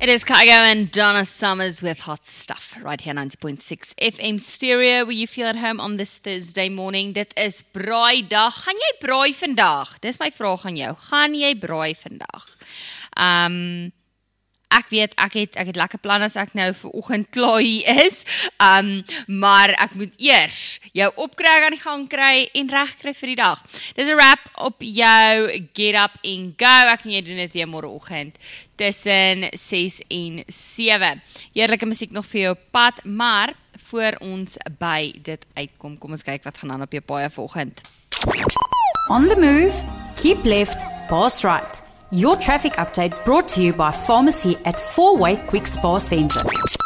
It is Kygo and Donna Summers with Hot Stuff right here 90.6 FM Stereo, where you feel at home on this Thursday morning. Dit is braaidag. Gaan jy braai vandag? Dis my vraag aan jou. Gaan jy braai vandag? Ek weet, ek het lekker plan as ek nou vir oggend klaar hier is, maar ek moet eers jou opkry aan die gang kry en reg kry vir die dag. Dis 'n wrap op jou Get Up and Go. Ek en jy doen dit weer môreoggend tussen 6 en 7. Heerlike musiek nog vir jou pad, maar voor ons by dit uitkom, kom ons kyk wat gaan aan op jou paai vanoggend. On the move, keep left, pass right. Your traffic update brought to you by Pharmacy at Four-Way Quick Spa Centre.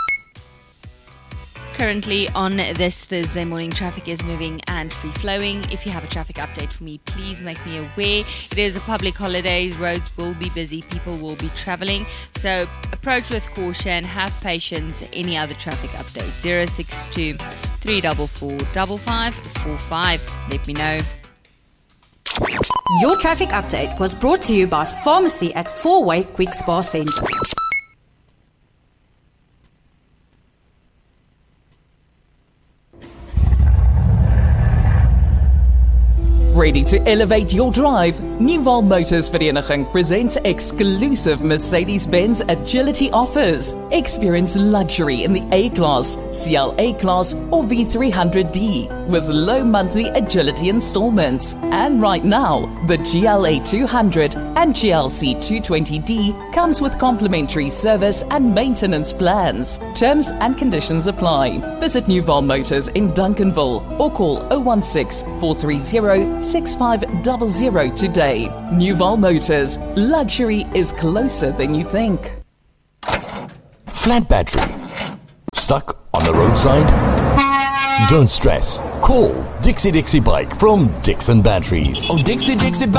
Currently on this Thursday morning, traffic is moving and free-flowing. If you have a traffic update for me, please make me aware. It is a public holiday, roads will be busy, people will be travelling. So approach with caution, have patience. Any other traffic update, 062 344 5545. Let me know. Your traffic update was brought to you by Pharmacy at Four-Way Quick Spa Centre. Ready to elevate your drive? Newval Motors Vereniging presents exclusive Mercedes-Benz Agility offers. Experience luxury in the A-Class, CLA Class or V300D with low monthly Agility installments. And right now, the GLA 200 and GLC 220D comes with complimentary service and maintenance plans. Terms and conditions apply. Visit Newval Motors in Duncanville or call 016 430 6500 today. Newval Motors. Luxury is closer than you think. Flat battery. Stuck on the roadside? Don't stress. Call Dixie Bike from Dixon Batteries. Oh, Dixie